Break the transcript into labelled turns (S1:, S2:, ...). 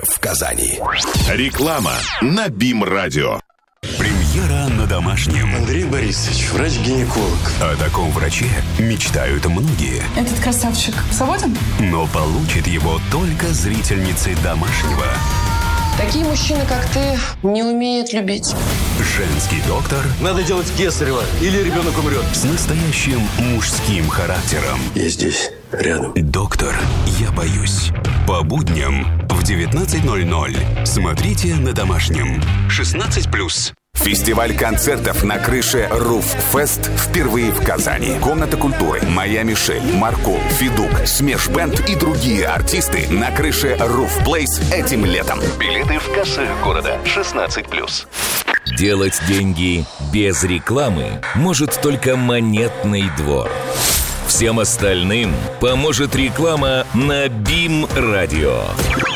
S1: в Казани.
S2: Реклама на БИМ-радио.
S3: Премьера на домашнем.
S4: Андрей Борисович, врач-гинеколог.
S3: О таком враче мечтают многие.
S5: Этот красавчик свободен?
S3: Но получит его только зрительницы домашнего.
S6: Такие мужчины, как ты, не умеют любить.
S3: Женский доктор.
S4: Надо делать кесарево, или ребенок умрет.
S3: С настоящим мужским характером.
S4: Я здесь, рядом.
S3: Доктор, я боюсь. По будням в 19:00. Смотрите на домашнем. 16+.
S7: Фестиваль концертов на крыше Roof Fest впервые в Казани. Комната культуры, Моя Мишель, Марко, Федук, Смеш Бэнд и другие артисты на крыше Roof Place этим летом.
S8: Билеты в кассах города. 16+.
S1: Делать деньги без рекламы может только Монетный двор. Всем остальным поможет реклама на БИМ-радио.